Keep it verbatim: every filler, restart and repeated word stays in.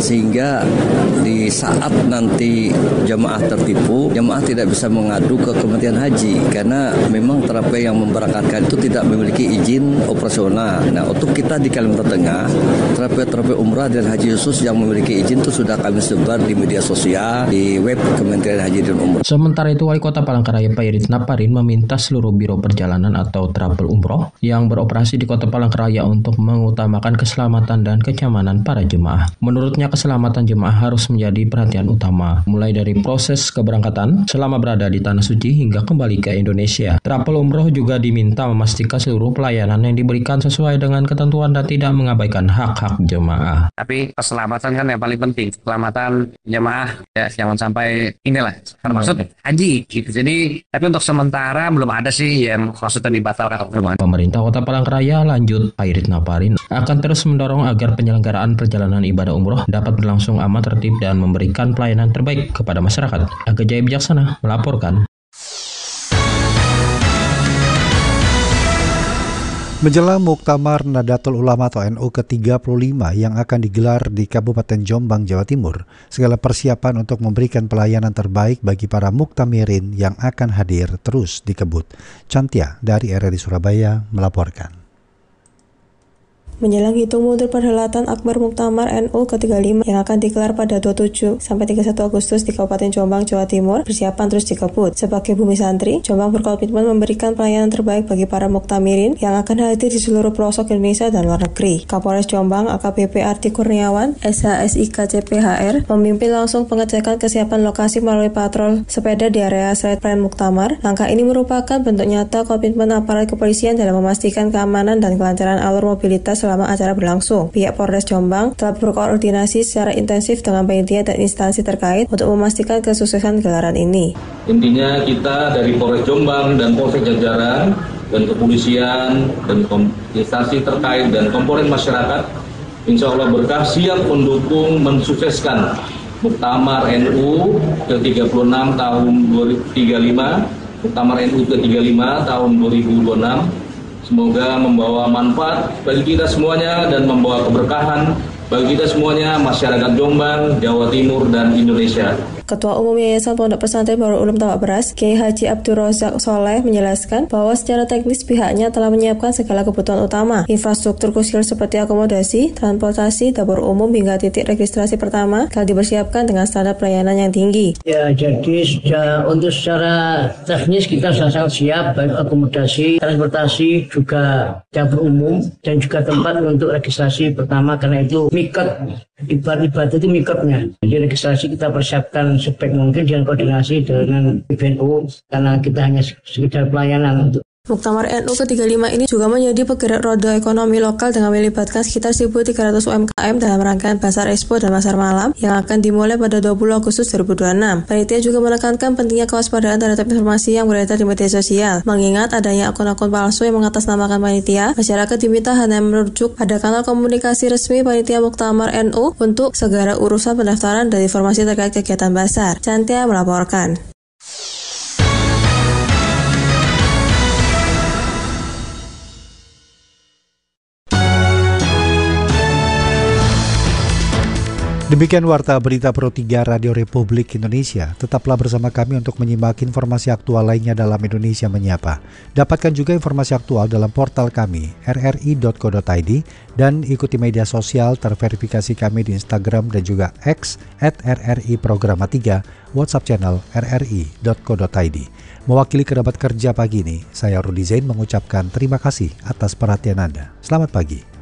sehingga di saat nanti jemaah tertipu, jemaah tidak bisa mengadu ke Kementerian Haji karena memang travel yang memberangkatkan itu tidak memiliki izin operasional. Nah, untuk kita di Kalimantan Tengah, travel-travel umrah dan haji khusus yang memiliki izin itu sudah kami sebar di media sosial, di web Kementerian Haji dan Umroh. Sementara itu, Wali Kota Palangkaraya Pak Irit Naparin meminta seluruh biro perjalanan atau travel umroh yang beroperasi di Kota Palangkaraya untuk mengutamakan keselamatan dan kenyamanan para jemaah. Menurutnya, keselamatan jemaah harus menjadi perhatian utama, mulai dari proses keberangkatan selama berada di Tanah Suci hingga kembali ke Indonesia. Travel umroh juga diminta memastikan seluruh pelayanan yang diberikan sesuai dengan ketentuan dan tidak mengabaikan hak-hak jemaah. Tapi keselamatan kan yang paling penting, keselamatan jemaah ya, jangan sampai inilah termasuk haji gitu. Jadi tapi untuk sementara belum ada sih yang maksudnya dibatalkan. Pemerintah Kota Palangkaraya, lanjut Pak Irit Naparin, akan terus mendorong agar penyelenggaraan perjalanan ibadah umroh dapat berlangsung aman, tertib dan memberikan pelayanan terbaik kepada masyarakat. Aga Jaya Bijaksana melaporkan. Menjelang Muktamar Nahdlatul Ulama atau N U ke tiga puluh lima yang akan digelar di Kabupaten Jombang, Jawa Timur, segala persiapan untuk memberikan pelayanan terbaik bagi para muktamirin yang akan hadir terus dikebut. Cantia dari R R I Surabaya melaporkan. Menjelang hitung mundur perhelatan Akbar Muktamar N U ke tiga puluh lima yang akan digelar pada dua puluh tujuh sampai tiga puluh satu Agustus di Kabupaten Jombang, Jawa Timur, persiapan terus dikebut. Sebagai bumi santri, Jombang berkomitmen memberikan pelayanan terbaik bagi para muktamirin yang akan hadir di seluruh pelosok Indonesia dan luar negeri. Kapolres Jombang A K B P Arti Kurniawan, S H S I K C P H R, memimpin langsung pengecekan kesiapan lokasi melalui patrol sepeda di area Side Plan Muktamar. Langkah ini merupakan bentuk nyata komitmen aparat kepolisian dalam memastikan keamanan dan kelancaran alur mobilitas selama acara berlangsung. Pihak Polres Jombang telah berkoordinasi secara intensif dengan panitia dan instansi terkait untuk memastikan kesuksesan gelaran ini. Intinya kita dari Polres Jombang dan Polsek Jajaran dan kepolisian dan instansi terkait dan komponen masyarakat, insya Allah berkah siap mendukung mensukseskan Muktamar N U ke tiga puluh enam tahun dua ribu tiga puluh lima, Muktamar N U ke tiga puluh lima tahun dua ribu dua puluh enam. Semoga membawa manfaat bagi kita semuanya dan membawa keberkahan bagi kita semuanya, masyarakat Jombang, Jawa Timur, dan Indonesia. Ketua Umum Yayasan Pondok Pesantren Darul Ulum Tambak Beras, Kiai Haji Abdul Razak Soleh menjelaskan bahwa secara teknis pihaknya telah menyiapkan segala kebutuhan utama, infrastruktur krusial seperti akomodasi, transportasi, dapur umum hingga titik registrasi pertama telah dipersiapkan dengan standar pelayanan yang tinggi. Ya, jadi sudah untuk secara teknis kita sudah sangat siap, baik akomodasi, transportasi, juga dapur umum dan juga tempat untuk registrasi pertama, karena itu mikat ibadah itu mikatnya. Jadi registrasi kita persiapkan sebaik mungkin dengan koordinasi dengan P B N U karena kita hanya sekedar pelayanan untuk. Muktamar N U ke tiga puluh lima ini juga menjadi penggerak roda ekonomi lokal dengan melibatkan sekitar seribu tiga ratus U M K M dalam rangkaian Pasar Expo dan Pasar Malam yang akan dimulai pada dua puluh Agustus dua ribu dua puluh enam. Panitia juga menekankan pentingnya kewaspadaan terhadap informasi yang beredar di media sosial. Mengingat adanya akun-akun palsu yang mengatasnamakan panitia, masyarakat diminta hanya merujuk pada kanal komunikasi resmi Panitia Muktamar N U untuk segera urusan pendaftaran dan informasi terkait kegiatan Pasar. Cantia melaporkan. Demikian Warta Berita Pro tiga Radio Republik Indonesia. Tetaplah bersama kami untuk menyimak informasi aktual lainnya dalam Indonesia Menyapa. Dapatkan juga informasi aktual dalam portal kami r r i dot co dot i d dan ikuti media sosial terverifikasi kami di Instagram dan juga X at r r i programa tiga, WhatsApp channel r r i dot co dot i d. Mewakili kerabat kerja pagi ini, saya Rudi Zain mengucapkan terima kasih atas perhatian Anda. Selamat pagi.